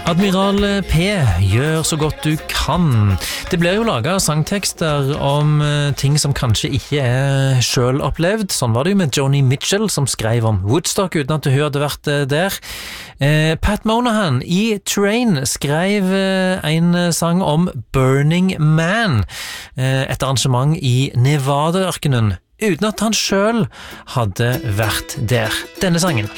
Admiral P gjør så godt du kan. Det blir jo laget sangtekster om ting som kanskje ikke er selv opplevd. Sånn var det jo med Joni Mitchell som skrev om Woodstock uten at hun hadde vært der. Pat Monahan i Train skrev en sang om Burning Man, et arrangement i Nevada-ørkenen, uten at han selv hadde vært der. Denne sangen.